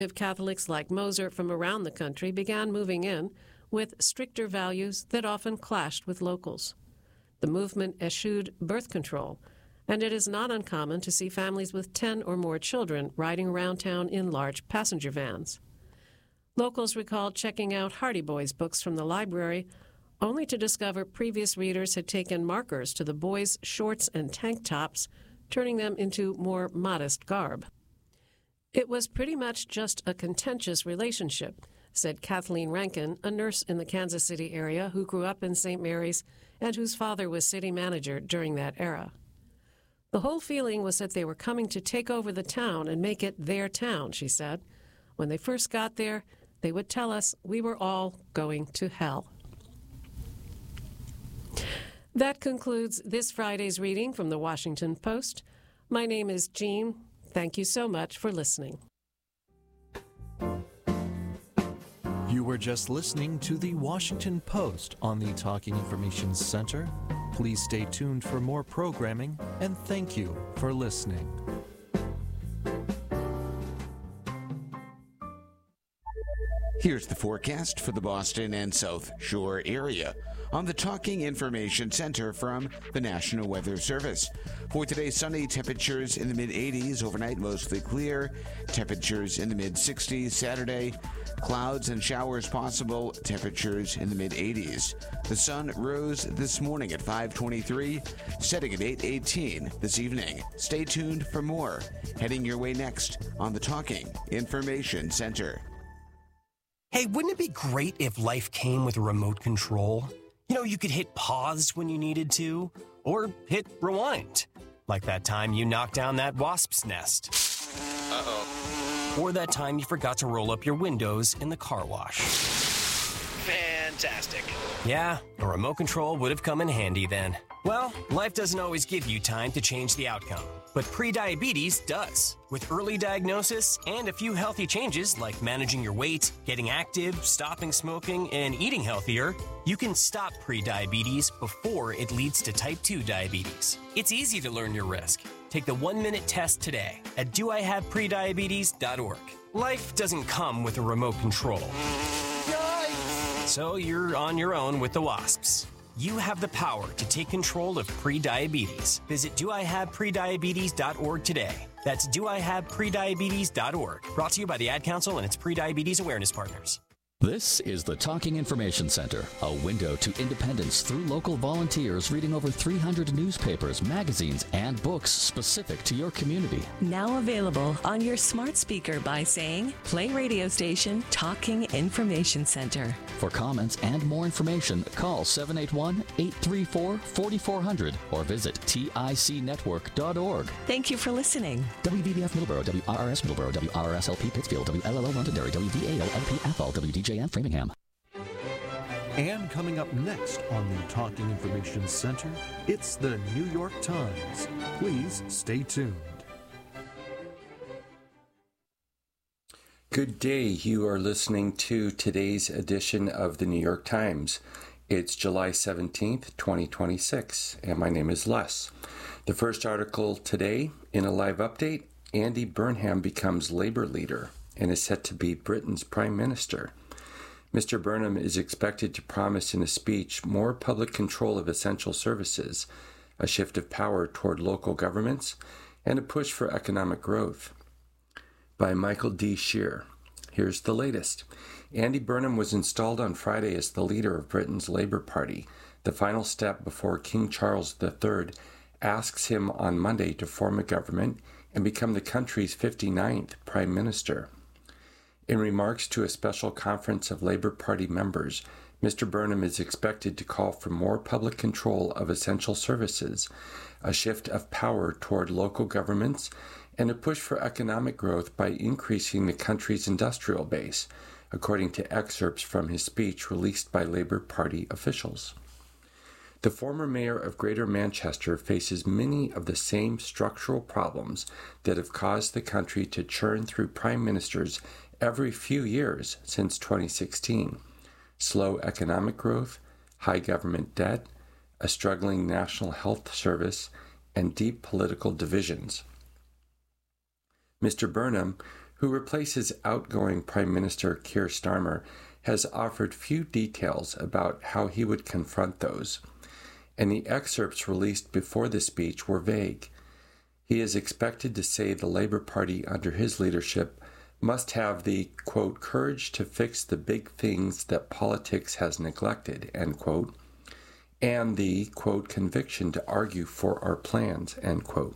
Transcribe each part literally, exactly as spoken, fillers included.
Catholics like Moser from around the country began moving in with stricter values that often clashed with locals. The movement eschewed birth control, and it is not uncommon to see families with ten or more children riding around town in large passenger vans. Locals recalled checking out Hardy Boys books from the library, only to discover previous readers had taken markers to the boys' shorts and tank tops, turning them into more modest garb. It was pretty much just a contentious relationship, said Kathleen Rankin, a nurse in the Kansas City area who grew up in Saint Mary's and whose father was city manager during that era. The whole feeling was that they were coming to take over the town and make it their town, she said. When they first got there, they would tell us we were all going to hell. That concludes this Friday's reading from the Washington Post. My name is Jean. Thank you so much for listening. You were just listening to the Washington Post on the Talking Information Center. Please stay tuned for more programming, and thank you for listening. Here's the forecast for the Boston and South Shore area on the Talking Information Center from the National Weather Service. For today, sunny, temperatures in the mid-eighties, overnight mostly clear, temperatures in the mid-sixties. Saturday, clouds and showers possible, temperatures in the mid-eighties. The sun rose this morning at five twenty-three, setting at eight eighteen this evening. Stay tuned for more. Heading your way next on the Talking Information Center. Hey, wouldn't it be great if life came with a remote control? You know, you could hit pause when you needed to, or hit rewind. Like that time you knocked down that wasp's nest. Uh-oh. Or that time you forgot to roll up your windows in the car wash. Fantastic. Yeah, a remote control would have come in handy then. Well, life doesn't always give you time to change the outcome, but prediabetes does. With early diagnosis and a few healthy changes like managing your weight, getting active, stopping smoking, and eating healthier, you can stop prediabetes before it leads to type two diabetes. It's easy to learn your risk. Take the one-minute test today at do I have prediabetes dot org. Life doesn't come with a remote control. Yikes! So you're on your own with the wasps. You have the power to take control of prediabetes. Visit do I have prediabetes dot org today. That's do I have prediabetes dot org. Brought to you by the Ad Council and its Prediabetes Awareness Partners. This is the Talking Information Center, a window to independence through local volunteers reading over three hundred newspapers, magazines, and books specific to your community. Now available on your smart speaker by saying, play radio station Talking Information Center. For comments and more information, call seven eight one, eight three four, four four zero zero or visit tic network dot org. Thank you for listening. W B B F Middleborough, W R R S Middleborough, W R R S L P Pittsfield, W L L O Londonderry, W V A O L P F L, W D J and Framingham. And coming up next on the Talking Information Center, it's the New York Times. Please stay tuned. Good day. You are listening to today's edition of the New York Times. It's July seventeenth, twenty twenty-six, and my name is Les. The first article today, in a live update, Andy Burnham becomes Labour leader and is set to be Britain's Prime Minister. Mister Burnham is expected to promise in a speech more public control of essential services, a shift of power toward local governments, and a push for economic growth. By Michael D. Shear. Here's the latest. Andy Burnham was installed on Friday as the leader of Britain's Labour Party, the final step before King Charles the Third asks him on Monday to form a government and become the country's fifty-ninth Prime Minister. In remarks to a special conference of Labour Party members, Mister Burnham is expected to call for more public control of essential services, a shift of power toward local governments, and a push for economic growth by increasing the country's industrial base, according to excerpts from his speech released by Labour Party officials. The former mayor of Greater Manchester faces many of the same structural problems that have caused the country to churn through prime ministers every few years since twenty sixteen. Slow economic growth, high government debt, a struggling National Health Service, and deep political divisions. Mister Burnham, who replaces outgoing Prime Minister Keir Starmer, has offered few details about how he would confront those, and the excerpts released before the speech were vague. He is expected to say the Labour Party under his leadership must have the, quote, courage to fix the big things that politics has neglected, end quote, and the, quote, conviction to argue for our plans, end quote.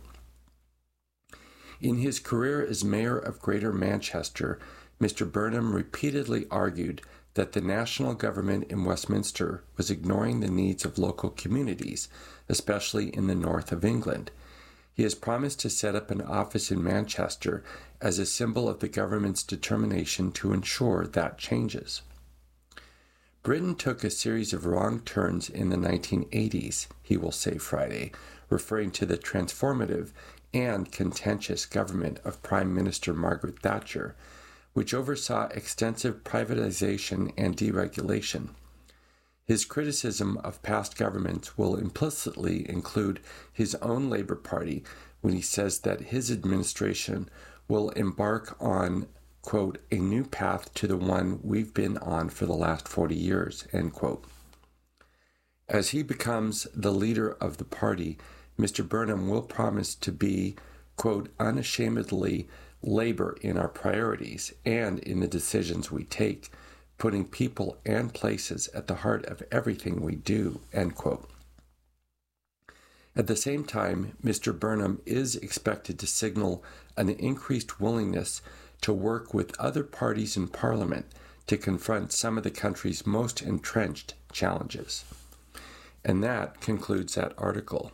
In his career as mayor of Greater Manchester, Mister Burnham repeatedly argued that the national government in Westminster was ignoring the needs of local communities, especially in the north of England. He has promised to set up an office in Manchester as a symbol of the government's determination to ensure that changes. Britain took a series of wrong turns in the nineteen eighties, he will say Friday, referring to the transformative and contentious government of Prime Minister Margaret Thatcher, which oversaw extensive privatization and deregulation. His criticism of past governments will implicitly include his own Labour Party when he says that his administration will embark on, quote, a new path to the one we've been on for the last forty years, end quote. As he becomes the leader of the party, Mister Burnham will promise to be, quote, unashamedly Labour in our priorities and in the decisions we take, putting people and places at the heart of everything we do, end quote. At the same time, Mister Burnham is expected to signal an increased willingness to work with other parties in Parliament to confront some of the country's most entrenched challenges. And that concludes that article.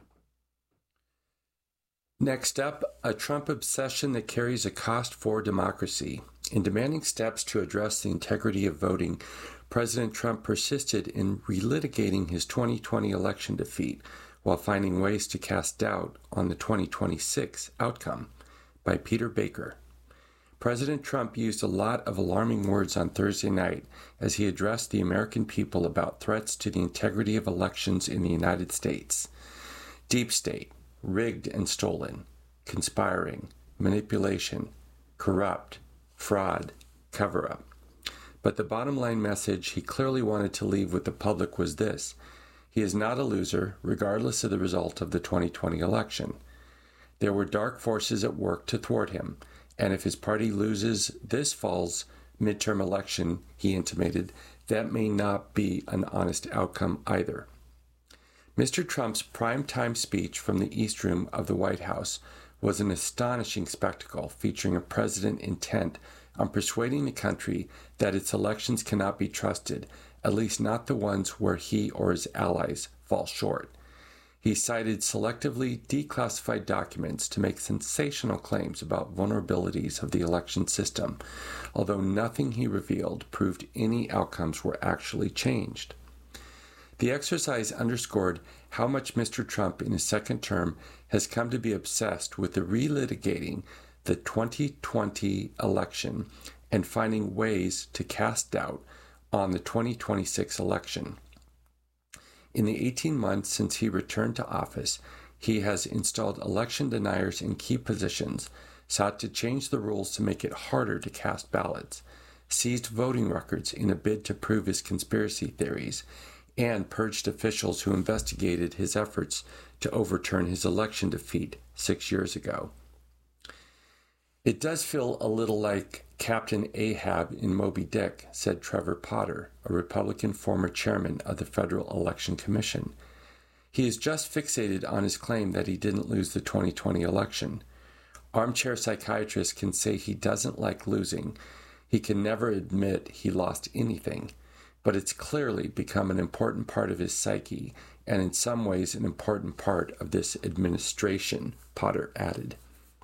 Next up, a Trump obsession that carries a cost for democracy. In demanding steps to address the integrity of voting, President Trump persisted in relitigating his twenty twenty election defeat while finding ways to cast doubt on the twenty twenty-six outcome. By Peter Baker. President Trump used a lot of alarming words on Thursday night as he addressed the American people about threats to the integrity of elections in the United States. Deep state, rigged and stolen, conspiring, manipulation, corrupt, fraud, cover-up. But the bottom line message he clearly wanted to leave with the public was this: he is not a loser, regardless of the result of the twenty twenty election. There were dark forces at work to thwart him, and if his party loses this fall's midterm election, he intimated, that may not be an honest outcome either. Mister Trump's primetime speech from the East Room of the White House was an astonishing spectacle featuring a president intent on persuading the country that its elections cannot be trusted, at least not the ones where he or his allies fall short. He cited selectively declassified documents to make sensational claims about vulnerabilities of the election system, although nothing he revealed proved any outcomes were actually changed. The exercise underscored how much Mister Trump in his second term has come to be obsessed with the relitigating the twenty twenty election and finding ways to cast doubt on the twenty twenty-six election. In the eighteen months since he returned to office, he has installed election deniers in key positions, sought to change the rules to make it harder to cast ballots, seized voting records in a bid to prove his conspiracy theories, and purged officials who investigated his efforts to overturn his election defeat six years ago. It does feel a little like Captain Ahab in Moby Dick, said Trevor Potter, a Republican former chairman of the Federal Election Commission. He is just fixated on his claim that he didn't lose the twenty twenty election. Armchair psychiatrists can say he doesn't like losing. He can never admit he lost anything. But it's clearly become an important part of his psyche, and in some ways an important part of this administration, Potter added.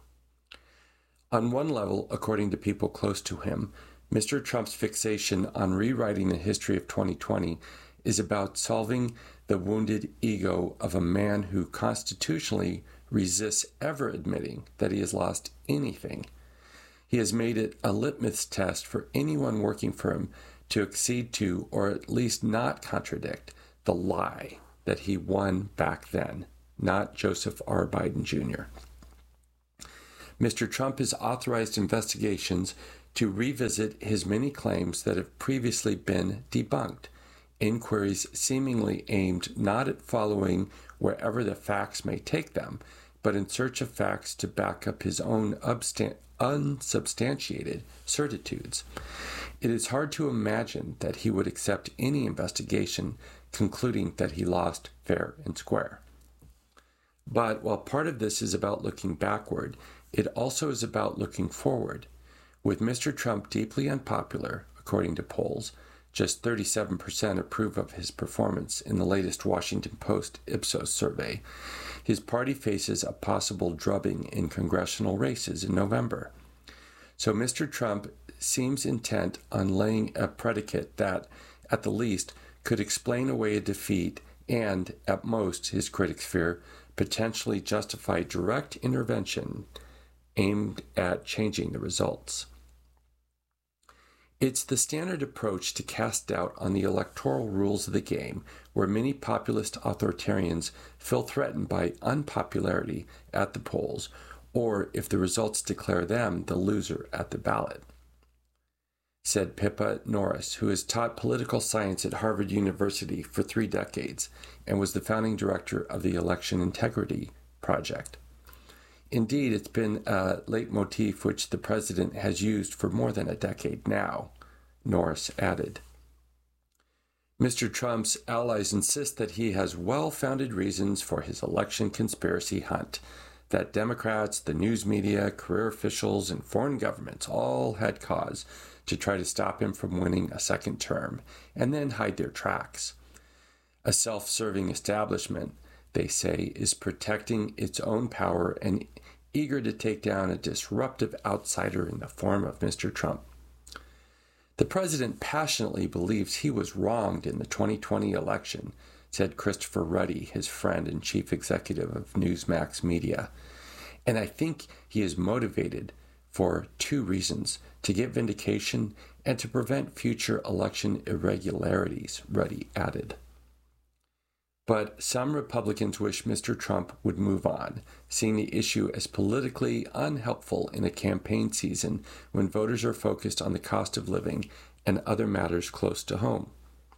On one level, according to people close to him, Mister Trump's fixation on rewriting the history of twenty twenty is about solving the wounded ego of a man who constitutionally resists ever admitting that he has lost anything. He has made it a litmus test for anyone working for him to accede to, or at least not contradict, the lie that he won back then, not Joseph R. Biden Junior Mister Trump has authorized investigations to revisit his many claims that have previously been debunked, inquiries seemingly aimed not at following wherever the facts may take them, but in search of facts to back up his own ubstan- unsubstantiated certitudes. It is hard to imagine that he would accept any investigation concluding that he lost fair and square. But while part of this is about looking backward, it also is about looking forward. With Mister Trump deeply unpopular, according to polls, just thirty-seven percent approve of his performance in the latest Washington Post Ipsos survey, his party faces a possible drubbing in congressional races in November. So Mister Trump seems intent on laying a predicate that, at the least, could explain away a defeat and, at most, his critics fear, potentially justify direct intervention aimed at changing the results. It's the standard approach to cast doubt on the electoral rules of the game, where many populist authoritarians feel threatened by unpopularity at the polls, or if the results declare them the loser at the ballot, said Pippa Norris, who has taught political science at Harvard University for three decades and was the founding director of the Election Integrity Project. Indeed, it's been a leitmotif which the president has used for more than a decade now, Norris added. Mister Trump's allies insist that he has well-founded reasons for his election conspiracy hunt, that Democrats, the news media, career officials, and foreign governments all had cause to try to stop him from winning a second term, and then hide their tracks. A self-serving establishment, they say, is protecting its own power and eager to take down a disruptive outsider in the form of Mister Trump. The president passionately believes he was wronged in the twenty twenty election, said Christopher Ruddy, his friend and chief executive of Newsmax Media. And I think he is motivated for two reasons: to get vindication and to prevent future election irregularities, Ruddy added. But some Republicans wish Mister Trump would move on, seeing the issue as politically unhelpful in a campaign season when voters are focused on the cost of living and other matters close to home.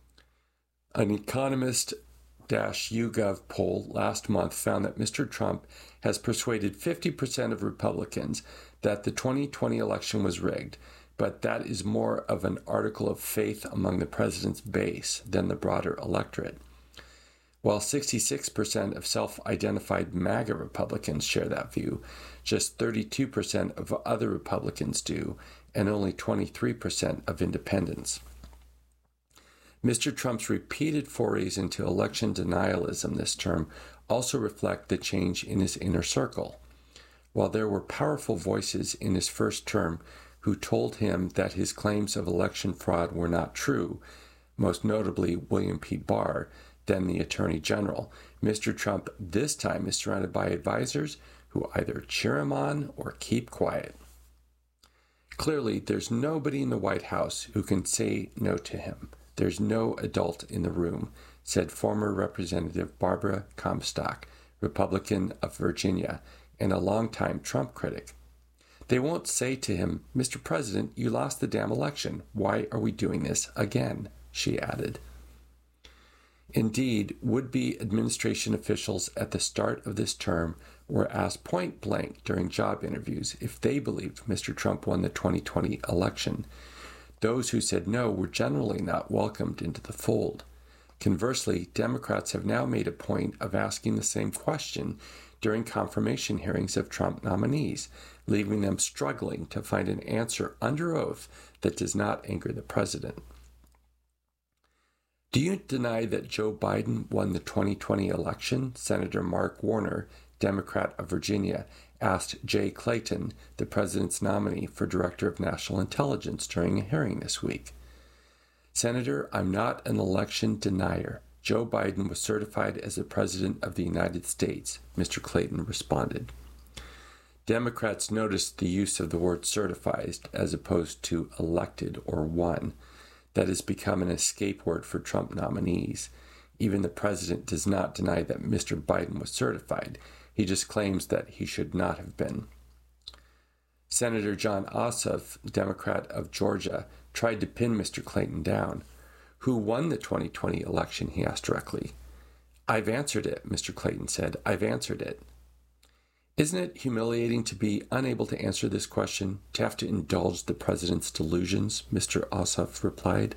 An Economist-YouGov poll last month found that Mister Trump has persuaded fifty percent of Republicans that the twenty twenty election was rigged, but that is more of an article of faith among the president's base than the broader electorate. While sixty-six percent of self-identified MAGA Republicans share that view, just thirty-two percent of other Republicans do, and only twenty-three percent of independents. Mister Trump's repeated forays into election denialism this term also reflect the change in his inner circle. While there were powerful voices in his first term who told him that his claims of election fraud were not true, most notably William P. Barr, then the Attorney General, Mister Trump this time is surrounded by advisors who either cheer him on or keep quiet. Clearly, there's nobody in the White House who can say no to him. There's no adult in the room, said former Representative Barbara Comstock, Republican of Virginia, and a longtime Trump critic. They won't say to him, "Mister President, you lost the damn election. Why are we doing this again?" she added. Indeed, would-be administration officials at the start of this term were asked point blank during job interviews if they believed Mister Trump won the twenty twenty election. Those who said no were generally not welcomed into the fold. Conversely, Democrats have now made a point of asking the same question during confirmation hearings of Trump nominees, leaving them struggling to find an answer under oath that does not anger the president. Do you deny that Joe Biden won the twenty twenty election? Senator Mark Warner, Democrat of Virginia, asked Jay Clayton, the president's nominee for Director of National Intelligence, during a hearing this week. Senator, I'm not an election denier. Joe Biden was certified as the President of the United States, Mister Clayton responded. Democrats noticed the use of the word certified as opposed to elected or won. That has become an escape word for Trump nominees. Even the president does not deny that Mister Biden was certified. He just claims that he should not have been. Senator John Ossoff, Democrat of Georgia, tried to pin Mister Clayton down. Who won the twenty twenty election, he asked directly. I've answered it, Mister Clayton said. I've answered it. Isn't it humiliating to be unable to answer this question, to have to indulge the president's delusions? Mister Ossoff replied.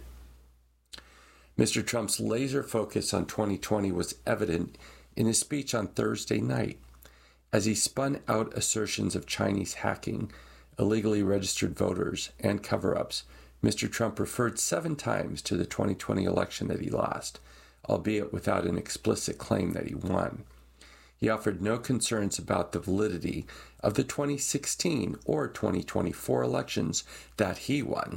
Mister Trump's laser focus on twenty twenty was evident in his speech on Thursday night, as he spun out assertions of Chinese hacking, illegally registered voters, and cover-ups. Mister Trump referred seven times to the twenty twenty election that he lost, albeit without an explicit claim that he won. He offered no concerns about the validity of the twenty sixteen or twenty twenty-four elections that he won.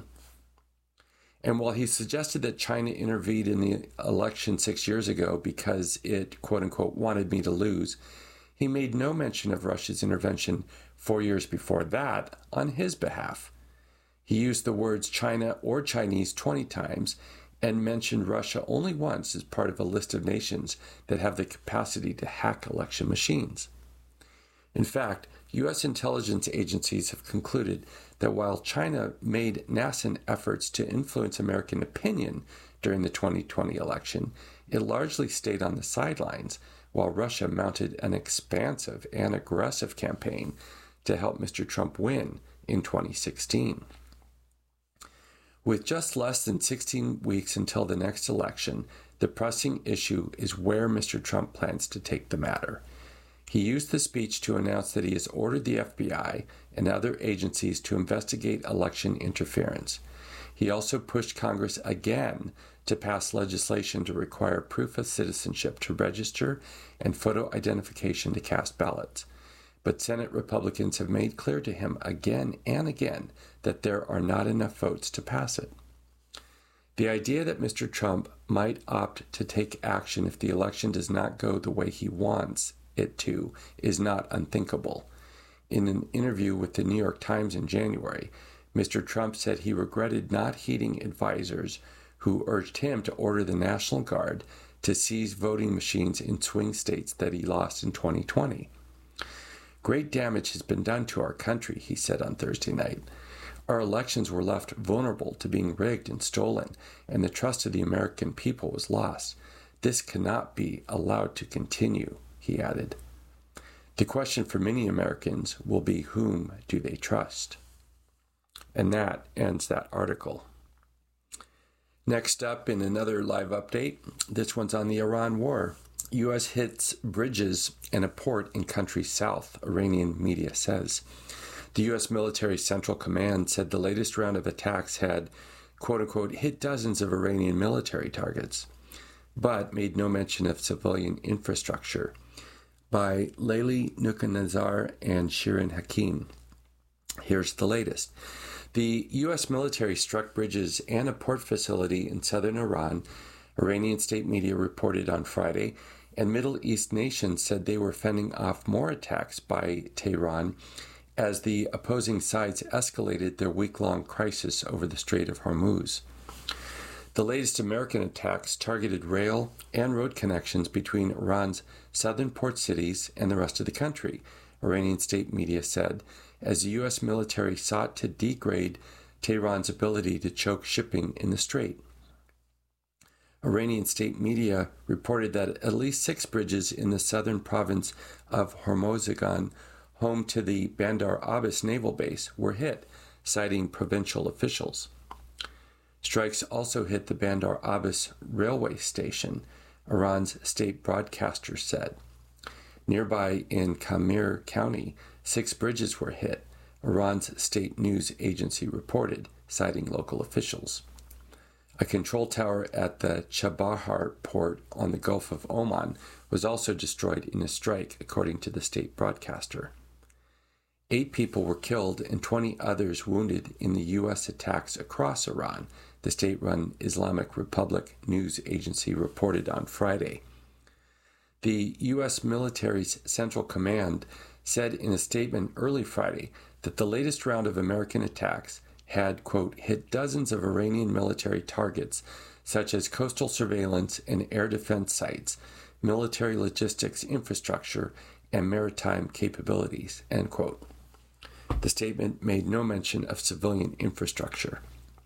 And while he suggested that China intervened in the election six years ago because it, quote-unquote, wanted me to lose, he made no mention of Russia's intervention four years before that on his behalf. He used the words China or Chinese twenty times and mentioned Russia only once as part of a list of nations that have the capacity to hack election machines. In fact, U S intelligence agencies have concluded that while China made nascent efforts to influence American opinion during the twenty twenty election, it largely stayed on the sidelines, while Russia mounted an expansive and aggressive campaign to help Mister Trump win in twenty sixteen. With just less than sixteen weeks until the next election, the pressing issue is where Mister Trump plans to take the matter. He used the speech to announce that he has ordered the F B I and other agencies to investigate election interference. He also pushed Congress again to pass legislation to require proof of citizenship to register and photo identification to cast ballots. But Senate Republicans have made clear to him again and again that there are not enough votes to pass it. The idea that Mister Trump might opt to take action if the election does not go the way he wants it to is not unthinkable. In an interview with the New York Times in January, Mister Trump said he regretted not heeding advisors who urged him to order the National Guard to seize voting machines in swing states that he lost in twenty twenty. Great damage has been done to our country, he said on Thursday night. Our elections were left vulnerable to being rigged and stolen, and the trust of the American people was lost. This cannot be allowed to continue, he added. The question for many Americans will be, whom do they trust? And that ends that article. Next up, in another live update, this one's on the Iran war. U S hits bridges and a port in countries south, Iranian media says. The U S military Central Command said the latest round of attacks had, quote-unquote, hit dozens of Iranian military targets, but made no mention of civilian infrastructure. By Layli Nukanazar and Shirin Hakim. Here's the latest. The U S military struck bridges and a port facility in southern Iran, Iranian state media reported on Friday, and Middle East nations said they were fending off more attacks by Tehran as the opposing sides escalated their week-long crisis over the Strait of Hormuz. The latest American attacks targeted rail and road connections between Iran's southern port cities and the rest of the country, Iranian state media said, as the U S military sought to degrade Tehran's ability to choke shipping in the strait. Iranian state media reported that at least six bridges in the southern province of Hormozgan, home to the Bandar Abbas naval base, were hit, citing provincial officials. Strikes also hit the Bandar Abbas railway station, Iran's state broadcaster said. Nearby in Kamir County, six bridges were hit, Iran's state news agency reported, citing local officials. A control tower at the Chabahar port on the Gulf of Oman was also destroyed in a strike, according to the state broadcaster. Eight people were killed and twenty others wounded in the U S attacks across Iran, the state-run Islamic Republic news agency reported on Friday. The U S military's Central Command said in a statement early Friday that the latest round of American attacks had, quote, hit dozens of Iranian military targets, such as coastal surveillance and air defense sites, military logistics infrastructure, and maritime capabilities, end quote. The statement made no mention of civilian infrastructure.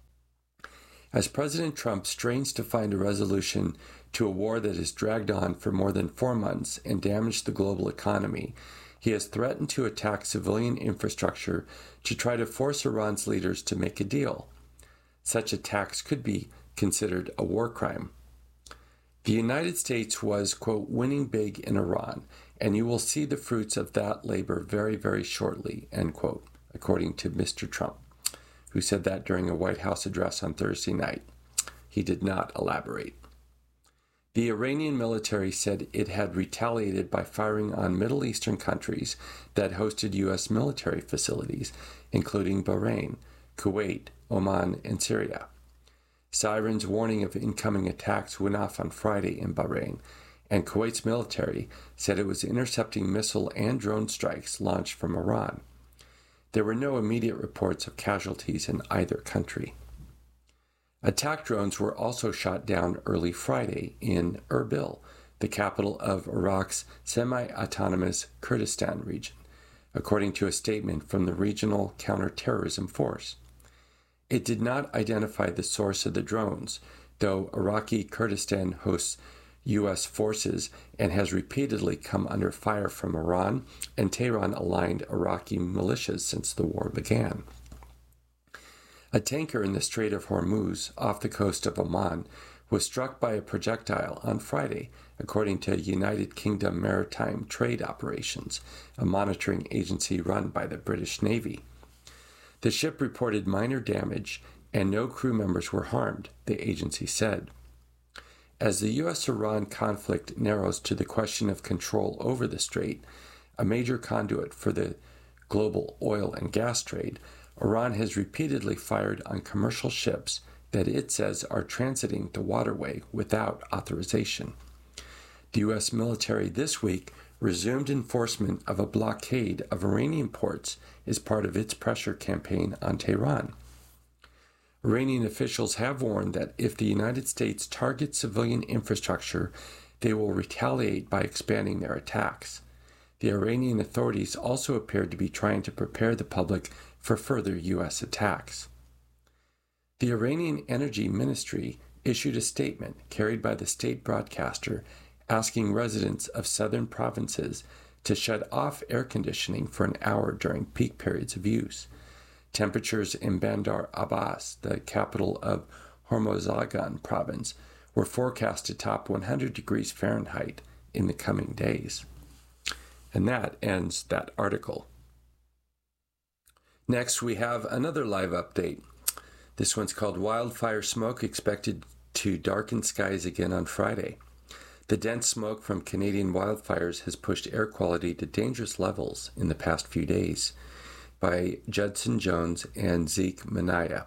As President Trump strains to find a resolution to a war that has dragged on for more than four months and damaged the global economy, he has threatened to attack civilian infrastructure to try to force Iran's leaders to make a deal. Such attacks could be considered a war crime. The United States was, quote, winning big in Iran, and you will see the fruits of that labor very, very shortly, end quote, according to Mister Trump, who said that during a White House address on Thursday night. He did not elaborate. The Iranian military said it had retaliated by firing on Middle Eastern countries that hosted U S military facilities, including Bahrain, Kuwait, Oman, and Syria. Sirens warning of incoming attacks went off on Friday in Bahrain, and Kuwait's military said it was intercepting missile and drone strikes launched from Iran. There were no immediate reports of casualties in either country. Attack drones were also shot down early Friday in Erbil, the capital of Iraq's semi-autonomous Kurdistan region, according to a statement from the regional counterterrorism force. It did not identify the source of the drones, though Iraqi Kurdistan hosts U S forces and has repeatedly come under fire from Iran and Tehran-aligned Iraqi militias since the war began. A tanker in the Strait of Hormuz, off the coast of Oman, was struck by a projectile on Friday, according to United Kingdom Maritime Trade Operations, a monitoring agency run by the British Navy. The ship reported minor damage and no crew members were harmed, the agency said. As the U S-Iran conflict narrows to the question of control over the strait, a major conduit for the global oil and gas trade, Iran has repeatedly fired on commercial ships that it says are transiting the waterway without authorization. The U S military this week resumed enforcement of a blockade of Iranian ports as part of its pressure campaign on Tehran. Iranian officials have warned that if the United States targets civilian infrastructure, they will retaliate by expanding their attacks. The Iranian authorities also appeared to be trying to prepare the public for further U S attacks. The Iranian Energy Ministry issued a statement carried by the state broadcaster asking residents of southern provinces to shut off air conditioning for an hour during peak periods of use. Temperatures in Bandar Abbas, the capital of Hormozgan province, were forecast to top one hundred degrees Fahrenheit in the coming days. And that ends that article. Next, we have another live update. This one's called Wildfire Smoke Expected to Darken Skies Again on Friday. The dense smoke from Canadian wildfires has pushed air quality to dangerous levels in the past few days, by Judson Jones and Zeke Manaya.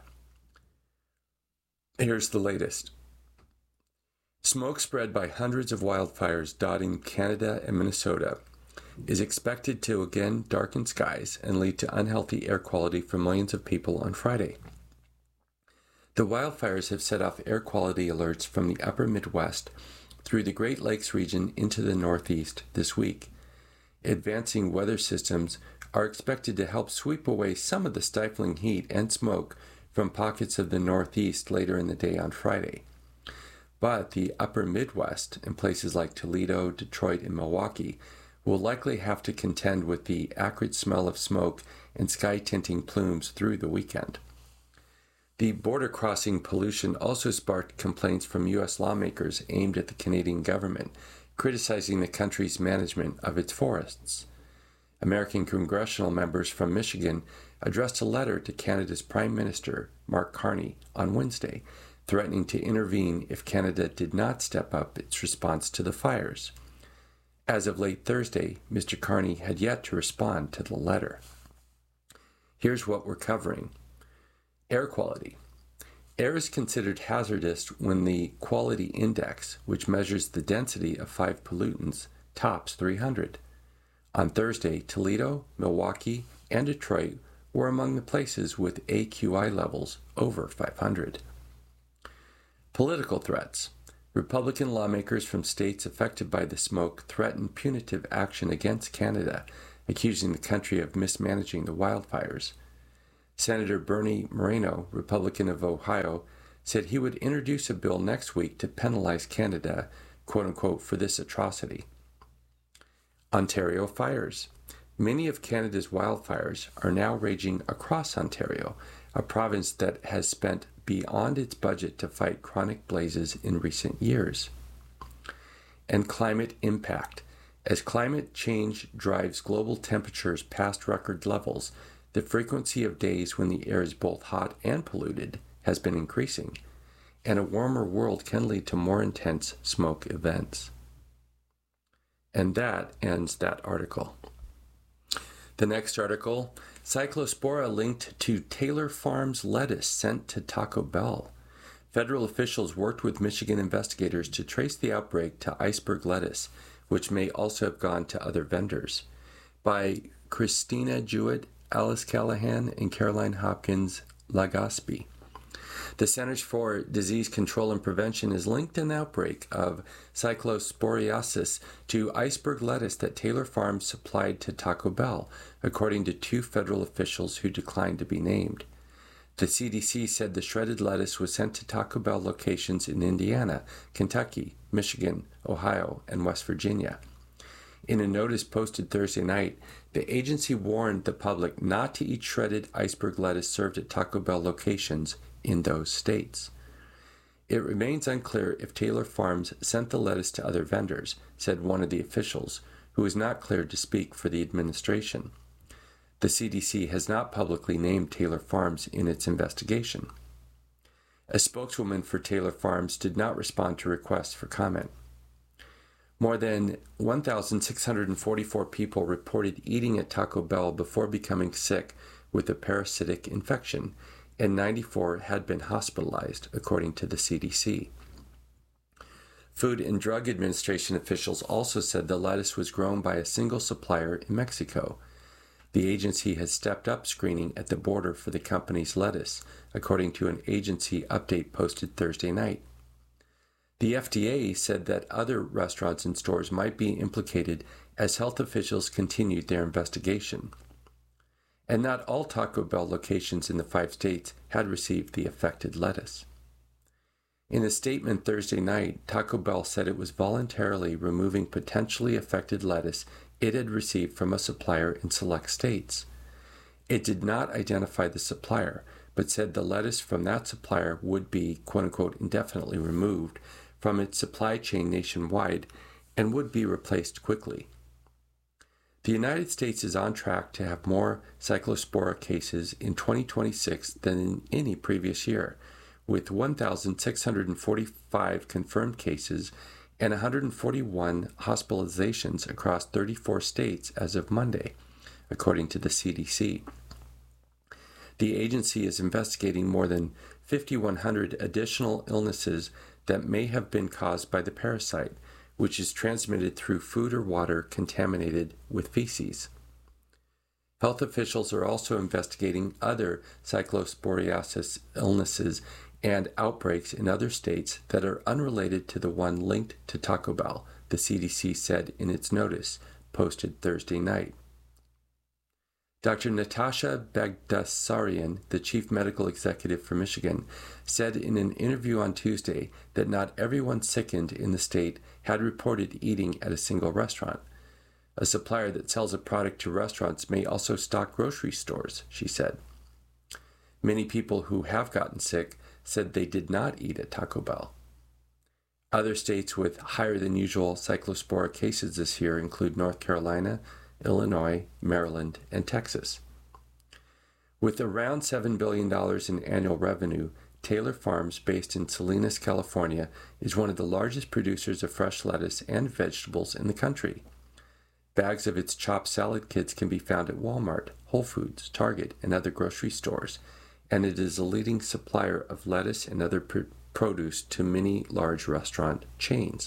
Here's the latest. Smoke spread by hundreds of wildfires dotting Canada and Minnesota is expected to again darken skies and lead to unhealthy air quality for millions of people on Friday. The wildfires have set off air quality alerts from the upper Midwest through the Great Lakes region into the Northeast this week. Advancing weather systems are expected to help sweep away some of the stifling heat and smoke from pockets of the Northeast later in the day on Friday. But the upper Midwest, in places like Toledo, Detroit, and Milwaukee, will likely have to contend with the acrid smell of smoke and sky-tinting plumes through the weekend. The border-crossing pollution also sparked complaints from U S lawmakers aimed at the Canadian government, criticizing the country's management of its forests. American congressional members from Michigan addressed a letter to Canada's Prime Minister, Mark Carney, on Wednesday, threatening to intervene if Canada did not step up its response to the fires. As of late Thursday, Mister Carney had yet to respond to the letter. Here's what we're covering. Air quality. Air is considered hazardous when the quality index, which measures the density of five pollutants, tops three hundred. On Thursday, Toledo, Milwaukee, and Detroit were among the places with A Q I levels over five hundred. Political threats. Republican lawmakers from states affected by the smoke threatened punitive action against Canada accusing the country of mismanaging the wildfires. Senator Bernie Moreno, Republican of Ohio, said he would introduce a bill next week to penalize Canada, quote-unquote, for this atrocity. Ontario fires. Many of Canada's wildfires are now raging across Ontario, a province that has spent beyond its budget to fight chronic blazes in recent years. And climate impact. As climate change drives global temperatures past record levels, the frequency of days when the air is both hot and polluted has been increasing, and a warmer world can lead to more intense smoke events. And that ends that article. The next article, Cyclospora linked to Taylor Farms lettuce sent to Taco Bell. Federal officials worked with Michigan investigators to trace the outbreak to iceberg lettuce, which may also have gone to other vendors. By Christina Jewett, Alice Callahan, and Caroline Hopkins Lagaspi. The Centers for Disease Control and Prevention has linked an outbreak of cyclosporiasis to iceberg lettuce that Taylor Farms supplied to Taco Bell, according to two federal officials who declined to be named. The C D C said the shredded lettuce was sent to Taco Bell locations in Indiana, Kentucky, Michigan, Ohio, and West Virginia. In a notice posted Thursday night, the agency warned the public not to eat shredded iceberg lettuce served at Taco Bell locations in those states. It remains unclear if Taylor Farms sent the lettuce to other vendors, said one of the officials, who is not cleared to speak for the administration. The C D C has not publicly named Taylor Farms in its investigation. A spokeswoman for Taylor Farms did not respond to requests for comment. More than one thousand six hundred forty-four people reported eating at Taco Bell before becoming sick with a parasitic infection, and ninety-four had been hospitalized, according to the C D C. Food and Drug Administration officials also said the lettuce was grown by a single supplier in Mexico. The agency has stepped up screening at the border for the company's lettuce, according to an agency update posted Thursday night. The F D A said that other restaurants and stores might be implicated as health officials continued their investigation. And not all Taco Bell locations in the five states had received the affected lettuce. In a statement Thursday night, Taco Bell said it was voluntarily removing potentially affected lettuce it had received from a supplier in select states. It did not identify the supplier, but said the lettuce from that supplier would be, quote-unquote, indefinitely removed from its supply chain nationwide and would be replaced quickly. The United States is on track to have more Cyclospora cases in twenty twenty-six than in any previous year, with one thousand six hundred forty-five confirmed cases and one hundred forty-one hospitalizations across thirty-four states as of Monday, according to the C D C. The agency is investigating more than five thousand one hundred additional illnesses that may have been caused by the parasite, which is transmitted through food or water contaminated with feces. Health officials are also investigating other cyclosporiasis illnesses and outbreaks in other states that are unrelated to the one linked to Taco Bell, the C D C said in its notice posted Thursday night. Doctor Natasha Bagdasarian, the chief medical executive for Michigan, said in an interview on Tuesday that not everyone sickened in the state had reported eating at a single restaurant. A supplier that sells a product to restaurants may also stock grocery stores, she said. Many people who have gotten sick said they did not eat at Taco Bell. Other states with higher than usual cyclospora cases this year include North Carolina, Illinois, Maryland, and Texas. With around seven billion dollars in annual revenue, Taylor Farms, based in Salinas, California, is one of the largest producers of fresh lettuce and vegetables in the country. Bags of its chopped salad kits can be found at Walmart, Whole Foods, Target, and other grocery stores, and it is a leading supplier of lettuce and other pr- produce to many large restaurant chains.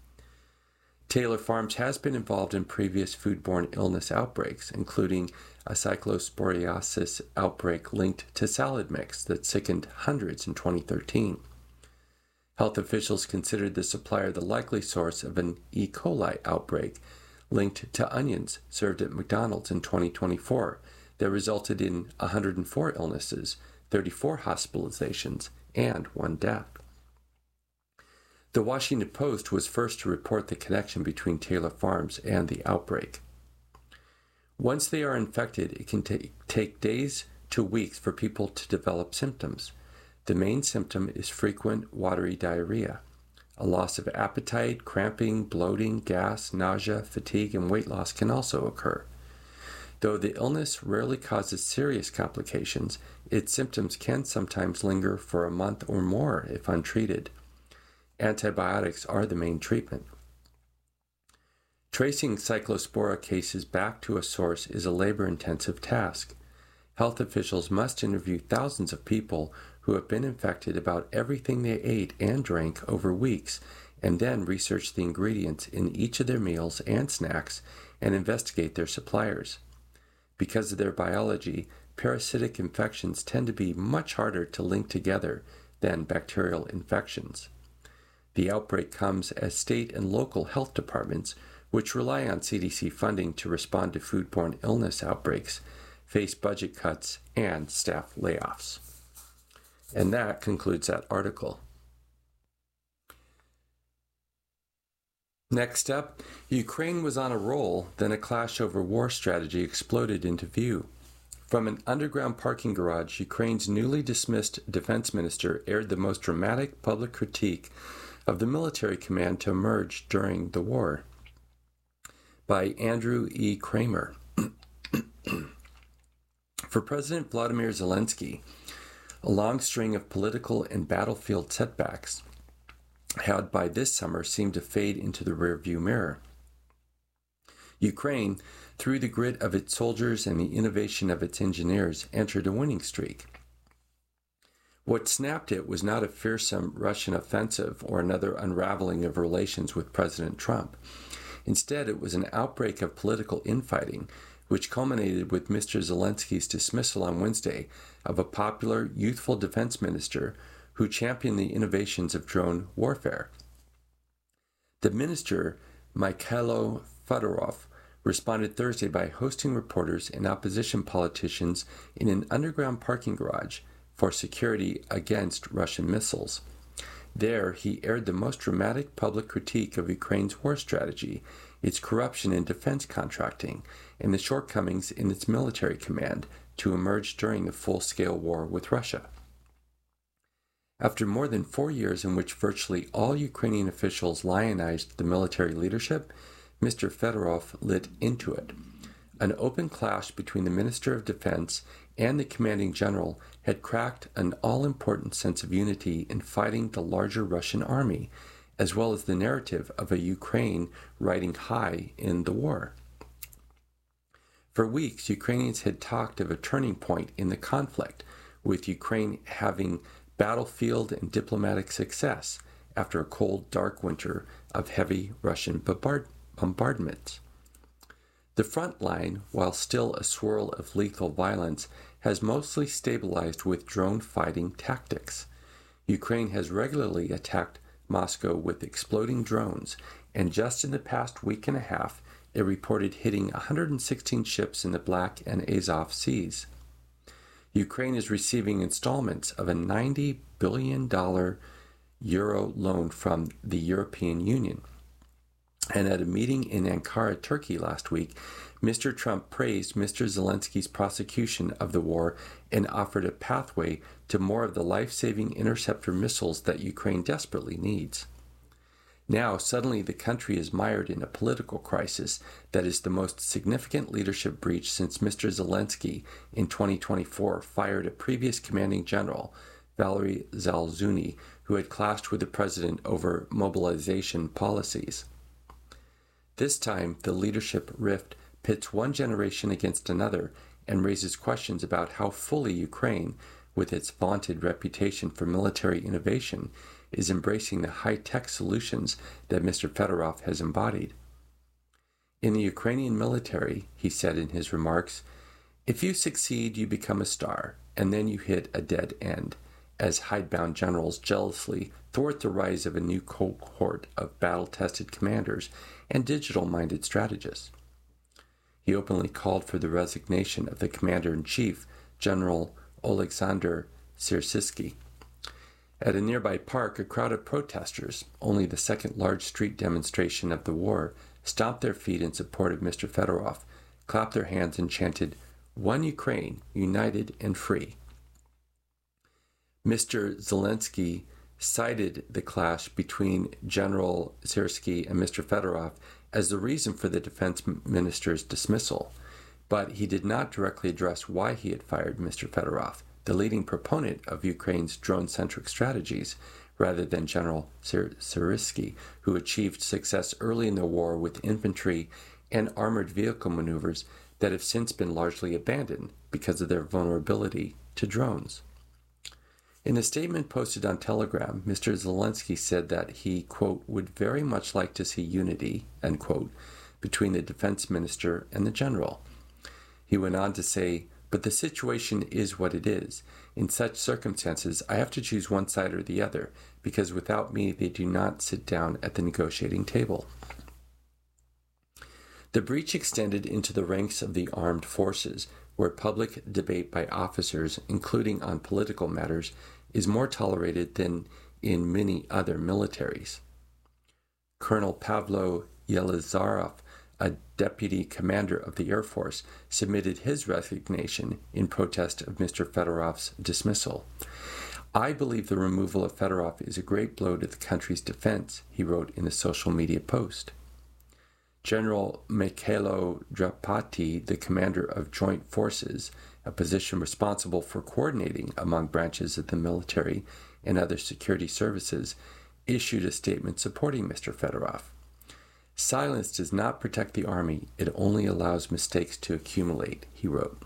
Taylor Farms has been involved in previous foodborne illness outbreaks, including a cyclosporiasis outbreak linked to salad mix that sickened hundreds in twenty thirteen. Health officials considered the supplier the likely source of an E. coli outbreak linked to onions served at McDonald's in twenty twenty-four that resulted in one hundred four illnesses, thirty-four hospitalizations, and one death. The Washington Post was first to report the connection between Taylor Farms and the outbreak. Once they are infected, it can t- take days to weeks for people to develop symptoms. The main symptom is frequent watery diarrhea. A loss of appetite, cramping, bloating, gas, nausea, fatigue, and weight loss can also occur. Though the illness rarely causes serious complications, its symptoms can sometimes linger for a month or more if untreated. Antibiotics are the main treatment. Tracing Cyclospora cases back to a source is a labor-intensive task. Health officials must interview thousands of people who have been infected about everything they ate and drank over weeks, and then research the ingredients in each of their meals and snacks and investigate their suppliers. Because of their biology, parasitic infections tend to be much harder to link together than bacterial infections. The outbreak comes as state and local health departments, which rely on C D C funding to respond to foodborne illness outbreaks, face budget cuts and staff layoffs. And that concludes that article. Next up, Ukraine was on a roll, then a clash over war strategy exploded into view. From an underground parking garage, Ukraine's newly dismissed defense minister aired the most dramatic public critique of the military command to emerge during the war by Andrew E. Kramer. For President Vladimir Zelensky, a long string of political and battlefield setbacks had by this summer seemed to fade into the rearview mirror. Ukraine, through the grit of its soldiers and the innovation of its engineers, entered a winning streak. What snapped it was not a fearsome Russian offensive or another unraveling of relations with President Trump. Instead, it was an outbreak of political infighting, which culminated with Mister Zelensky's dismissal on Wednesday of a popular, youthful defense minister who championed the innovations of drone warfare. The minister, Mikhailo Fedorov, responded Thursday by hosting reporters and opposition politicians in an underground parking garage for security against Russian missiles. There, he aired the most dramatic public critique of Ukraine's war strategy, its corruption in defense contracting, and the shortcomings in its military command to emerge during the full-scale war with Russia. After more than four years in which virtually all Ukrainian officials lionized the military leadership, Mister Fedorov lit into it. An open clash between the Minister of Defense and the commanding general had cracked an all-important sense of unity in fighting the larger Russian army, as well as the narrative of a Ukraine riding high in the war. For weeks, Ukrainians had talked of a turning point in the conflict, with Ukraine having battlefield and diplomatic success after a cold, dark winter of heavy Russian bombard- bombardments. The front line, while still a swirl of lethal violence, has mostly stabilized with drone fighting tactics. Ukraine has regularly attacked Moscow with exploding drones, and just in the past week and a half, it reported hitting one hundred sixteen ships in the Black and Azov Seas. Ukraine is receiving installments of a ninety billion dollars euro loan from the European Union. And at a meeting in Ankara, Turkey last week, Mister Trump praised Mister Zelensky's prosecution of the war and offered a pathway to more of the life-saving interceptor missiles that Ukraine desperately needs. Now, suddenly the country is mired in a political crisis that is the most significant leadership breach since Mister Zelensky in twenty twenty-four fired a previous commanding general, Valery Zaluzhny, who had clashed with the president over mobilization policies. This time, the leadership rift pits one generation against another and raises questions about how fully Ukraine, with its vaunted reputation for military innovation, is embracing the high-tech solutions that Mister Fedorov has embodied. In the Ukrainian military, he said in his remarks, "If you succeed, you become a star, and then you hit a dead end. as hidebound generals jealously thwart the rise of a new cohort of battle-tested commanders and digital-minded strategists. He openly called for the resignation of the commander-in-chief, General Oleksandr Syrskyi. At a nearby park, a crowd of protesters, only the second large street demonstration of the war, stomped their feet in support of Mister Fedorov, clapped their hands, and chanted, "One Ukraine, united and free." Mister Zelensky cited the clash between General Syrskyi and Mister Fedorov as the reason for the defense minister's dismissal, but he did not directly address why he had fired Mister Fedorov, the leading proponent of Ukraine's drone-centric strategies, rather than General Syrskyi, who achieved success early in the war with infantry and armored vehicle maneuvers that have since been largely abandoned because of their vulnerability to drones. In a statement posted on Telegram, Mister Zelensky said that he, quote, would very much like to see unity, end quote, between the defense minister and the general. He went on to say, "But the situation is what it is. In such circumstances, I have to choose one side or the other, because without me, they do not sit down at the negotiating table." The breach extended into the ranks of the armed forces, where public debate by officers, including on political matters, is more tolerated than in many other militaries. Colonel Pavlo Yelizarov, a deputy commander of the Air Force, submitted his resignation in protest of Mister Fedorov's dismissal. "I believe the removal of Fedorov is a great blow to the country's defense," he wrote in a social media post. General Mikhailo Drapati, the commander of Joint Forces, a position responsible for coordinating among branches of the military and other security services, issued a statement supporting Mister Fedorov. "Silence does not protect the army, it only allows mistakes to accumulate," he wrote.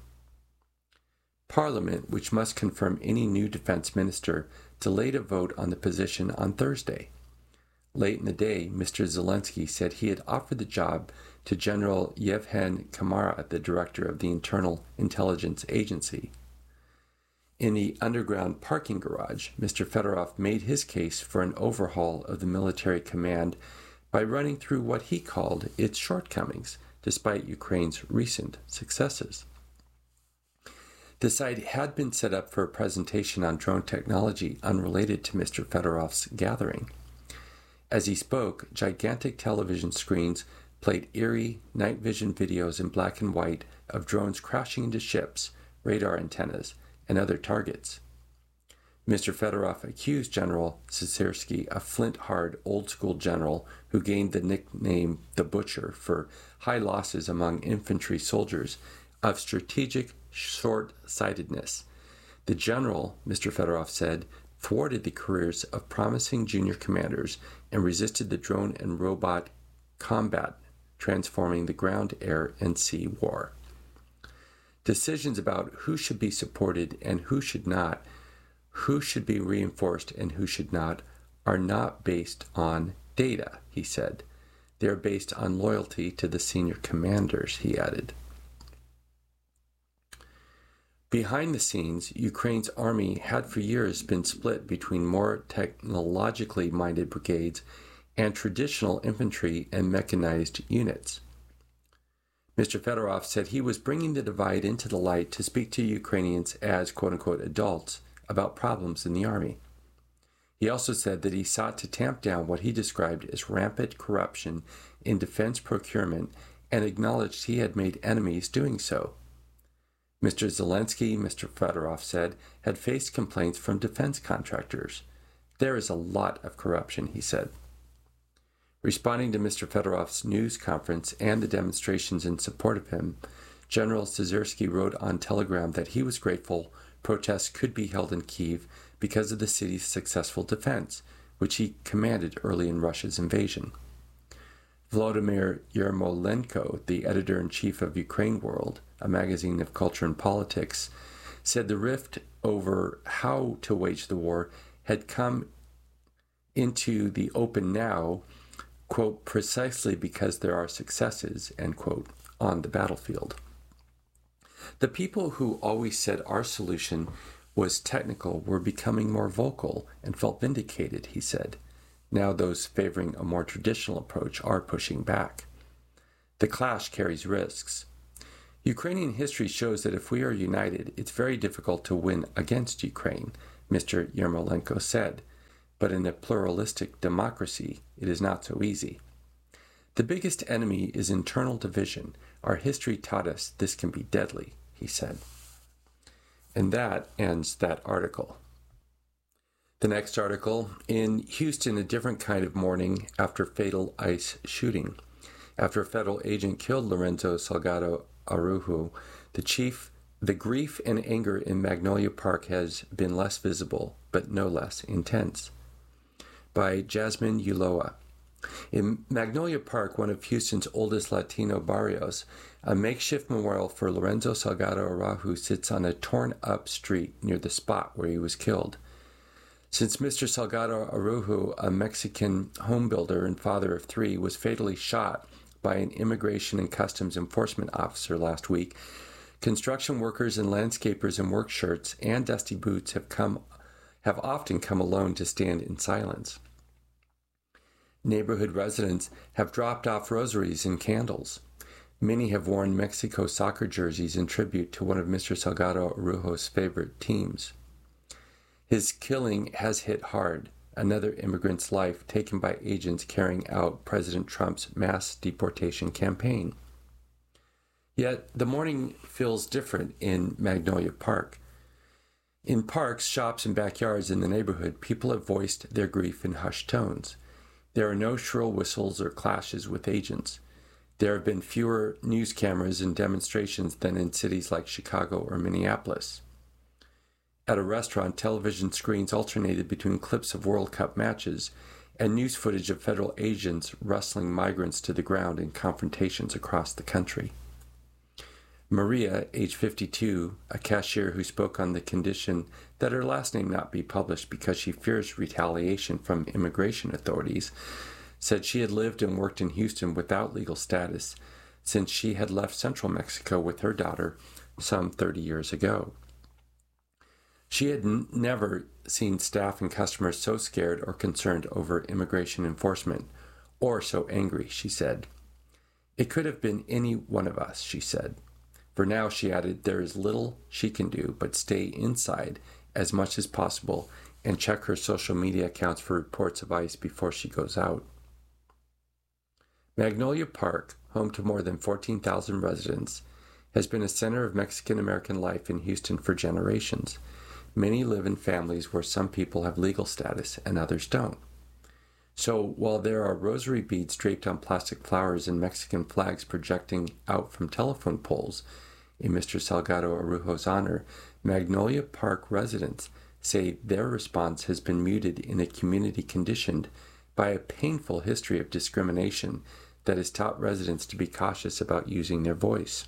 Parliament, which must confirm any new defense minister, delayed a vote on the position on Thursday. Late in the day, Mister Zelensky said he had offered the job to General Yevhen Kamara, the director of the Internal Intelligence Agency. In the underground parking garage, Mister Fedorov made his case for an overhaul of the military command by running through what he called its shortcomings, despite Ukraine's recent successes. The site had been set up for a presentation on drone technology unrelated to Mister Fedorov's gathering. As he spoke, gigantic television screens played eerie night vision videos in black and white of drones crashing into ships, radar antennas, and other targets. Mister Fedorov accused General Syrskyi, a flint-hard, old-school general who gained the nickname the Butcher for high losses among infantry soldiers, of strategic short-sightedness. The general, Mister Fedorov said, thwarted the careers of promising junior commanders and resisted the drone and robot combat, transforming the ground, air, and sea war. Decisions about who should be supported and who should not, who should be reinforced and who should not, are not based on data, he said. They are based on loyalty to the senior commanders, he added. Behind the scenes, Ukraine's army had for years been split between more technologically minded brigades and traditional infantry and mechanized units. Mister Fedorov said he was bringing the divide into the light to speak to Ukrainians as quote-unquote adults about problems in the army. He also said that he sought to tamp down what he described as rampant corruption in defense procurement and acknowledged he had made enemies doing so. Mister Zelensky, Mister Fedorov said, had faced complaints from defense contractors. There is a lot of corruption, he said. Responding to Mister Fedorov's news conference and the demonstrations in support of him, General Syrskyi wrote on Telegram that he was grateful protests could be held in Kyiv because of the city's successful defense, which he commanded early in Russia's invasion. Vladimir Yermolenko, the editor-in-chief of Ukraine World, a magazine of culture and politics, said the rift over how to wage the war had come into the open now, quote, precisely because there are successes, end quote, on the battlefield. The people who always said our solution was technical were becoming more vocal and felt vindicated, he said. Now those favoring a more traditional approach are pushing back. The clash carries risks. Ukrainian history shows that if we are united, it's very difficult to win against Ukraine, Mister Yermolenko said. But in a pluralistic democracy, it is not so easy. The biggest enemy is internal division. Our history taught us this can be deadly, he said. And that ends that article. The next article, in Houston, a different kind of mourning after fatal ICE shooting. After a federal agent killed Lorenzo Salgado Araujo, the chief, the grief and anger in Magnolia Park has been less visible, but no less intense. By Jasmine Ulloa. In Magnolia Park, one of Houston's oldest Latino barrios, a makeshift memorial for Lorenzo Salgado Araujo sits on a torn-up street near the spot where he was killed. Since Mister Salgado Araujo, a Mexican home builder and father of three, was fatally shot by an Immigration and Customs Enforcement officer last week, construction workers and landscapers in work shirts and dusty boots have come have often come alone to stand in silence. Neighborhood residents have dropped off rosaries and candles. Many have worn Mexico soccer jerseys in tribute to one of Mister Salgado Araujo's favorite teams. His killing has hit hard, another immigrant's life taken by agents carrying out President Trump's mass deportation campaign. Yet the morning feels different in Magnolia Park. In parks, shops, and backyards in the neighborhood, people have voiced their grief in hushed tones. There are no shrill whistles or clashes with agents. There have been fewer news cameras and demonstrations than in cities like Chicago or Minneapolis. At a restaurant, television screens alternated between clips of World Cup matches and news footage of federal agents wrestling migrants to the ground in confrontations across the country. Maria, age fifty-two, a cashier who spoke on the condition that her last name not be published because she fears retaliation from immigration authorities, said she had lived and worked in Houston without legal status since she had left central Mexico with her daughter some thirty years ago. She had n- never seen staff and customers so scared or concerned over immigration enforcement, or so angry, she said. It could have been any one of us, she said. For now, she added, there is little she can do but stay inside as much as possible and check her social media accounts for reports of ICE before she goes out. Magnolia Park, home to more than fourteen thousand residents, has been a center of Mexican-American life in Houston for generations. Many live in families where some people have legal status and others don't. So while there are rosary beads draped on plastic flowers and Mexican flags projecting out from telephone poles in Mister Salgado Araujo's honor, Magnolia Park residents say their response has been muted in a community conditioned by a painful history of discrimination that has taught residents to be cautious about using their voice.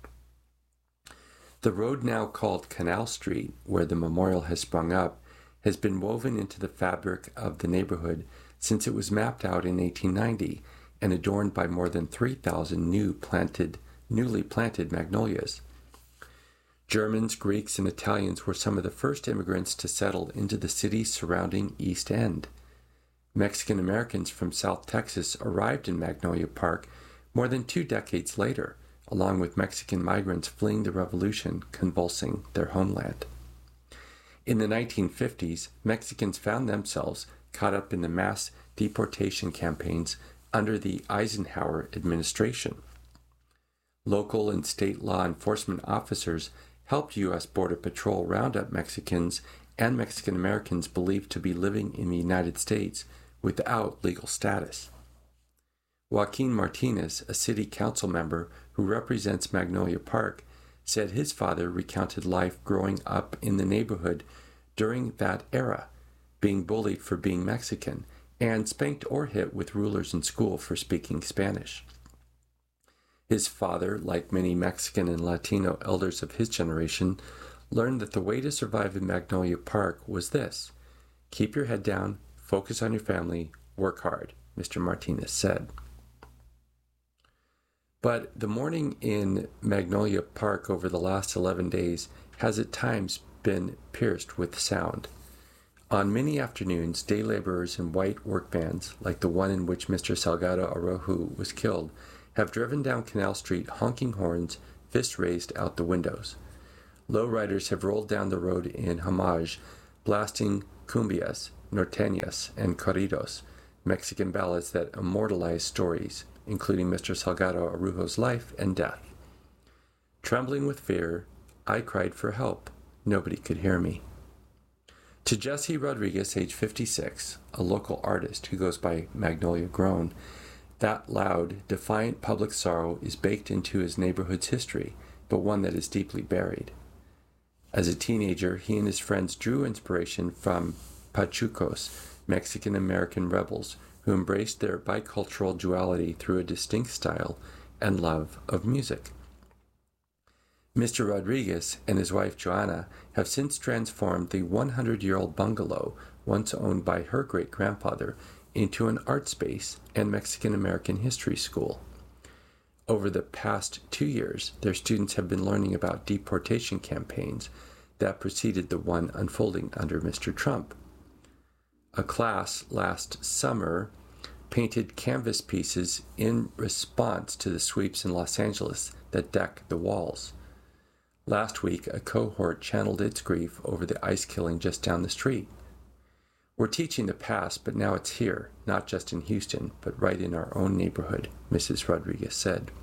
The road now called Canal Street, where the memorial has sprung up, has been woven into the fabric of the neighborhood since it was mapped out in eighteen ninety and adorned by more than three thousand new planted, newly planted magnolias. Germans, Greeks, and Italians were some of the first immigrants to settle into the city's surrounding East End. Mexican Americans from South Texas arrived in Magnolia Park more than two decades later, along with Mexican migrants fleeing the revolution convulsing their homeland. In the nineteen fifties, Mexicans found themselves caught up in the mass deportation campaigns under the Eisenhower administration. Local and state law enforcement officers helped U S Border Patrol round up Mexicans and Mexican Americans believed to be living in the United States without legal status. Joaquin Martinez, a city council member who represents Magnolia Park, said his father recounted life growing up in the neighborhood during that era, being bullied for being Mexican, and spanked or hit with rulers in school for speaking Spanish. His father, like many Mexican and Latino elders of his generation, learned that the way to survive in Magnolia Park was this: keep your head down, focus on your family, work hard, Mister Martinez said. But the mourning in Magnolia Park over the last eleven days has at times been pierced with sound. On many afternoons, day laborers in white work vans, like the one in which Mister Salgado Araujo was killed, have driven down Canal Street honking horns, fists raised out the windows. Lowriders have rolled down the road in homage, blasting cumbias, norteñas, and corridos, Mexican ballads that immortalize stories, including Mister Salgado Araujo's life and death. Trembling with fear, I cried for help. Nobody could hear me. To Jesse Rodriguez, age fifty-six, a local artist who goes by Magnolia Grown, that loud, defiant public sorrow is baked into his neighborhood's history, but one that is deeply buried. As a teenager, he and his friends drew inspiration from Pachucos, Mexican-American rebels who embraced their bicultural duality through a distinct style and love of music. Mister Rodriguez and his wife Joanna have since transformed the hundred-year-old bungalow, once owned by her great-grandfather, into an art space and Mexican-American history school. Over the past two years, their students have been learning about deportation campaigns that preceded the one unfolding under Mister Trump. A class last summer painted canvas pieces in response to the sweeps in Los Angeles that deck the walls. Last week, a cohort channeled its grief over the ICE killing just down the street. We're teaching the past, but now it's here, not just in Houston, but right in our own neighborhood, Missus Rodriguez said.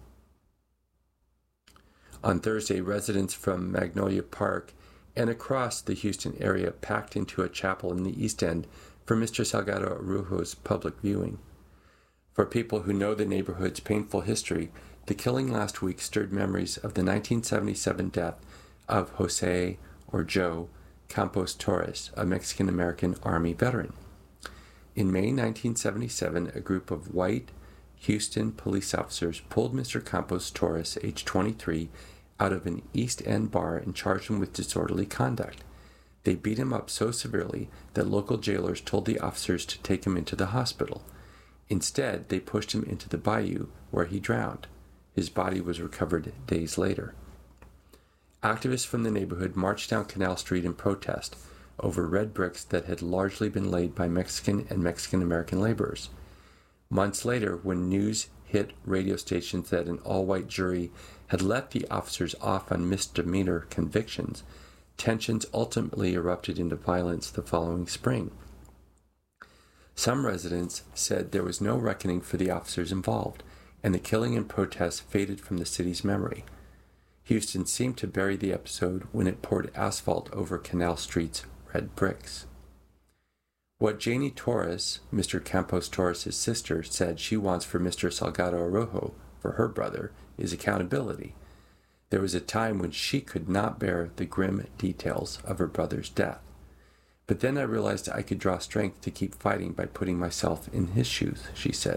On Thursday, residents from Magnolia Park and across the Houston area packed into a chapel in the East End for Mister Salgado Araujo's public viewing. For people who know the neighborhood's painful history, the killing last week stirred memories of the nineteen seventy-seven death of Jose, or Joe, Campos Torres, a Mexican-American Army veteran. In May nineteen seventy-seven, a group of white Houston police officers pulled Mister Campos Torres, age twenty-three, out of an East End bar and charged him with disorderly conduct. They beat him up so severely that local jailers told the officers to take him into the hospital. Instead, they pushed him into the bayou, where he drowned. His body was recovered days later. Activists from the neighborhood marched down Canal Street in protest over red bricks that had largely been laid by Mexican and Mexican-American laborers. Months later, when news hit radio stations that an all-white jury had let the officers off on misdemeanor convictions, tensions ultimately erupted into violence the following spring. Some residents said there was no reckoning for the officers involved, and the killing and protests faded from the city's memory. Houston seemed to bury the episode when it poured asphalt over Canal Street's red bricks. What Janie Torres, Mister Campos Torres' sister, said she wants for Mister Salgado Araujo, for her brother, is accountability. There was a time when she could not bear the grim details of her brother's death. But then I realized I could draw strength to keep fighting by putting myself in his shoes, she said.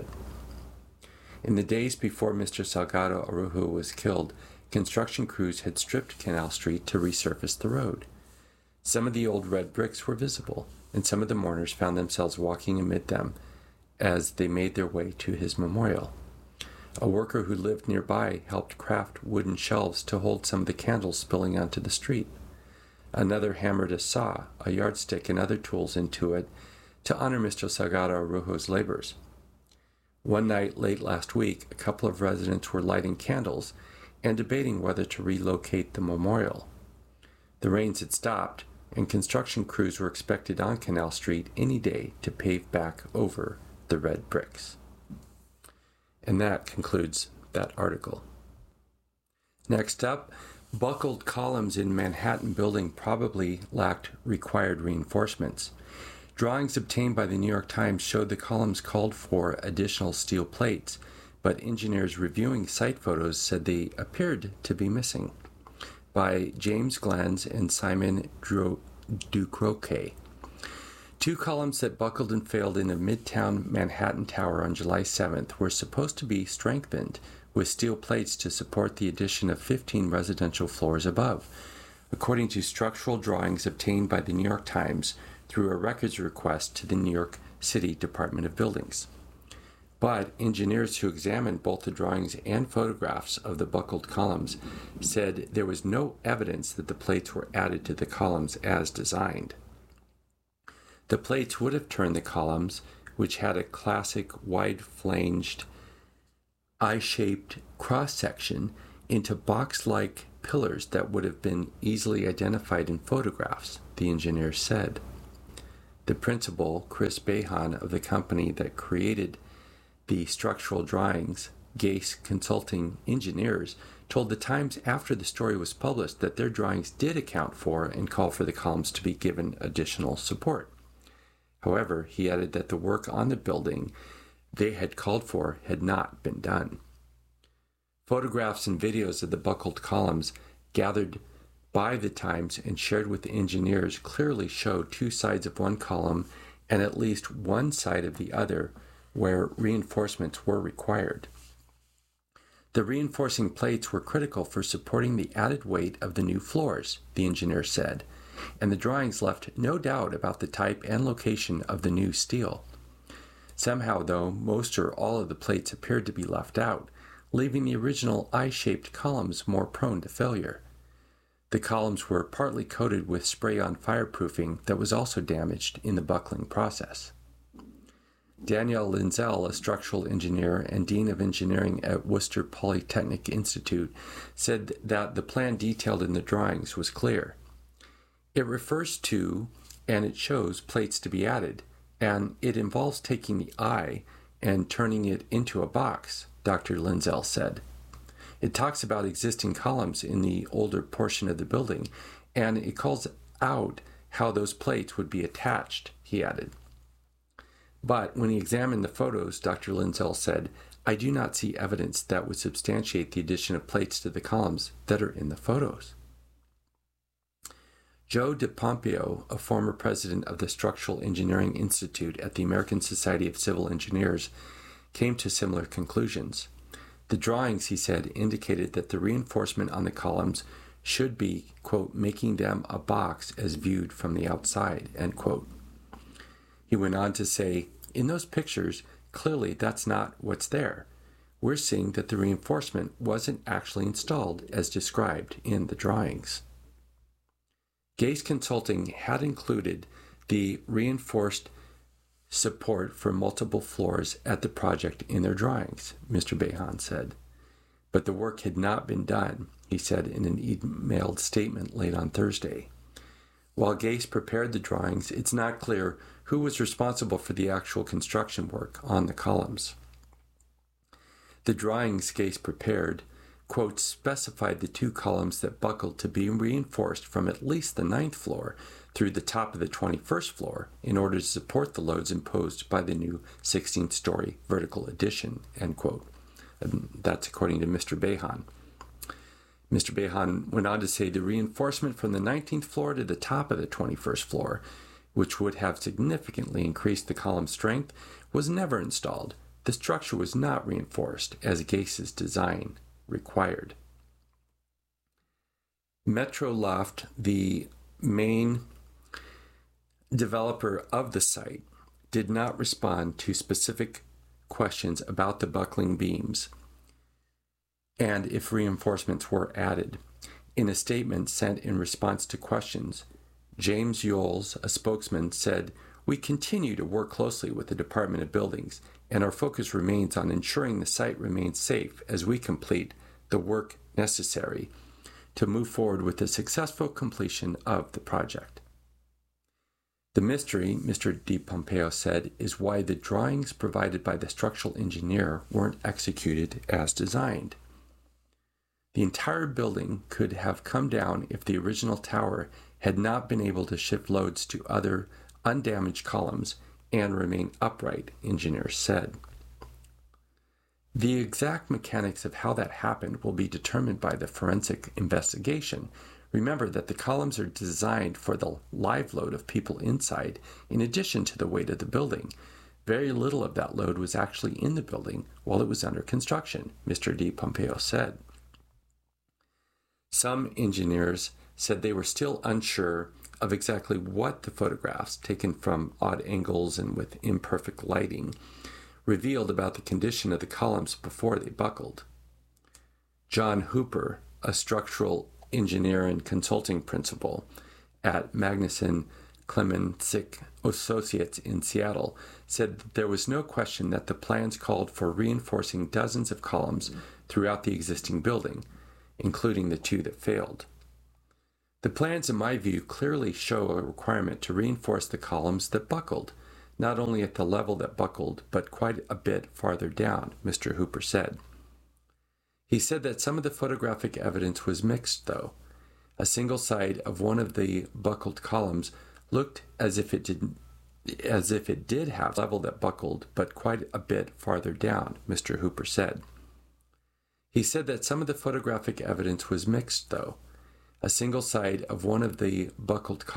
In the days before Mister Salgado Araujo was killed, construction crews had stripped Canal Street to resurface the road. Some of the old red bricks were visible, and some of the mourners found themselves walking amid them as they made their way to his memorial. A worker who lived nearby helped craft wooden shelves to hold some of the candles spilling onto the street. Another hammered a saw, a yardstick, and other tools into it to honor Mister Salgado Araujo's labors. One night late last week, a couple of residents were lighting candles and debating whether to relocate the memorial. The rains had stopped, and construction crews were expected on Canal Street any day to pave back over the red bricks. And that concludes that article. Next up, buckled columns in Manhattan building probably lacked required reinforcements. Drawings obtained by the New York Times showed the columns called for additional steel plates, but engineers reviewing site photos said they appeared to be missing. By James Glantz and Simon Ducroquet. Two columns that buckled and failed in a midtown Manhattan tower on July seventh were supposed to be strengthened with steel plates to support the addition of fifteen residential floors above, according to structural drawings obtained by the New York Times through a records request to the New York City Department of Buildings. But engineers who examined both the drawings and photographs of the buckled columns said there was no evidence that the plates were added to the columns as designed. The plates would have turned the columns, which had a classic wide-flanged, eye-shaped cross-section, into box-like pillars that would have been easily identified in photographs, the engineer said. The principal, Chris Behan, of the company that created the structural drawings, Gase Consulting Engineers, told the Times after the story was published that their drawings did account for and call for the columns to be given additional support. However, he added that the work on the building they had called for had not been done. Photographs and videos of the buckled columns gathered by the Times and shared with the engineers clearly showed two sides of one column and at least one side of the other where reinforcements were required. The reinforcing plates were critical for supporting the added weight of the new floors, the engineer said, and the drawings left no doubt about the type and location of the new steel. Somehow, though, most or all of the plates appeared to be left out, leaving the original eye-shaped columns more prone to failure. The columns were partly coated with spray-on fireproofing that was also damaged in the buckling process. Danielle Linzel, a structural engineer and dean of engineering at Worcester Polytechnic Institute, said that the plan detailed in the drawings was clear. It refers to and it shows plates to be added, and it involves taking the eye and turning it into a box, Doctor Linzel said. It talks about existing columns in the older portion of the building, and it calls out how those plates would be attached, he added. But when he examined the photos, Doctor Linzel said, I do not see evidence that would substantiate the addition of plates to the columns that are in the photos. Joe DePompeo, a former president of the Structural Engineering Institute at the American Society of Civil Engineers, came to similar conclusions. The drawings, he said, indicated that the reinforcement on the columns should be, quote, making them a box as viewed from the outside, end quote. He went on to say, in those pictures, clearly that's not what's there. We're seeing that the reinforcement wasn't actually installed as described in the drawings. Gase Consulting had included the reinforced support for multiple floors at the project in their drawings, Mister Behan said. But the work had not been done, he said in an emailed statement late on Thursday. While Gase prepared the drawings, it's not clear who was responsible for the actual construction work on the columns. The drawings Gase prepared, quote, specified the two columns that buckled to be reinforced from at least the ninth floor through the top of the twenty-first floor in order to support the loads imposed by the new sixteenth-story vertical addition, end quote. And that's according to Mister Behan. Mister Behan went on to say the reinforcement from the nineteenth floor to the top of the twenty-first floor, which would have significantly increased the column strength, was never installed. The structure was not reinforced as Gase's design required. Metro Loft, the main developer of the site, did not respond to specific questions about the buckling beams and if reinforcements were added. In a statement sent in response to questions, James Yoles, a spokesman, said, "We continue to work closely with the Department of Buildings, and our focus remains on ensuring the site remains safe as we complete the work necessary to move forward with the successful completion of the project." The mystery, Mister DePompeo said, is why the drawings provided by the structural engineer weren't executed as designed. The entire building could have come down if the original tower had not been able to shift loads to other undamaged columns and remain upright, engineers said. The exact mechanics of how that happened will be determined by the forensic investigation. Remember that the columns are designed for the live load of people inside, in addition to the weight of the building. Very little of that load was actually in the building while it was under construction, Mister DePompeo said. Some engineers said they were still unsure of exactly what the photographs, taken from odd angles and with imperfect lighting, revealed about the condition of the columns before they buckled. John Hooper, a structural engineer and consulting principal at Magnuson Klemenczyk Associates in Seattle, said that there was no question that the plans called for reinforcing dozens of columns throughout the existing building, including the two that failed. The plans, in my view, clearly show a requirement to reinforce the columns that buckled, not only at the level that buckled, but quite a bit farther down, Mister Hooper said. He said that some of the photographic evidence was mixed, though. A single side of one of the buckled columns looked as if it did, as if it did have a level that buckled, but quite a bit farther down, Mister Hooper said. He said that some of the photographic evidence was mixed, though. A single side of one of the buckled columns